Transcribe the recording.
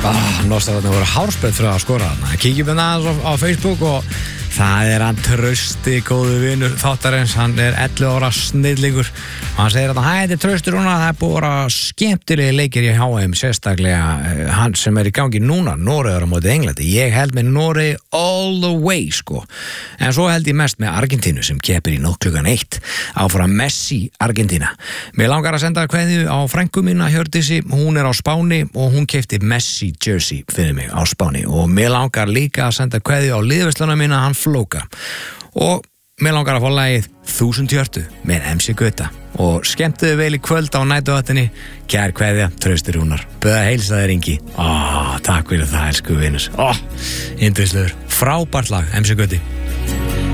Nostararnir voru hárspett fyrir að skora þarna. Kíkjum við aðeins á Facebook og það hann Trausti, góðu vinur þáttarins, hann 11 ára snillingur og hann segir að það hætti Trausti núna, það búið að vera skemmtilegi leikir í HM, sérstaklega hann sem í gangi núna, Noregur á móti Englandi. Ég held með Noregi all the way, sko. En svo held ég mest með Argentínu sem keppir í nótt klukkan 1 áfram Messi, Argentína. Mér langar að senda kveðju á frænku mína Hjördísi, hún á Spáni og hún keypti Messi jersey fyrir mig á Spáni og mér langar líka að senda kveðju á liðverslana mína, hann Flóka og mér langar að fá lagið 1000 hjörtu með MC Gutta og skemmtuðu vel í kvöld á nætuvatninni. Kær kveðja, Trausti Rúnar, böða heilsa þér Ingi. Takk fyrir það, elsku vinur. Indrislegur, frábært lag, MC Gutti.